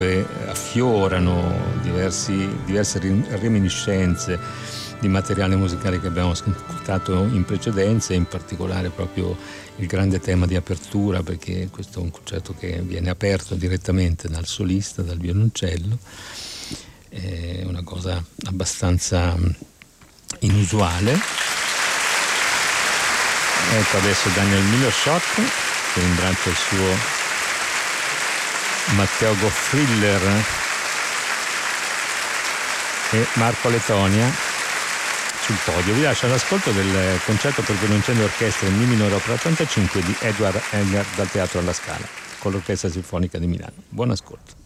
affiorano diverse reminiscenze di materiale musicale che abbiamo ascoltato in precedenza, in particolare proprio il grande tema di apertura, perché questo è un concerto che viene aperto direttamente dal solista, dal violoncello. È una cosa abbastanza inusuale. Ecco adesso Daniel Miloszok che imbraccia il suo Matteo Goffriller e Marco Lettonia sul podio. Vi lascio all'ascolto del concerto per violoncello e orchestra in Mi minore opera 85 di Edward Elgar dal Teatro alla Scala con l'Orchestra Sinfonica di Milano. Buon ascolto.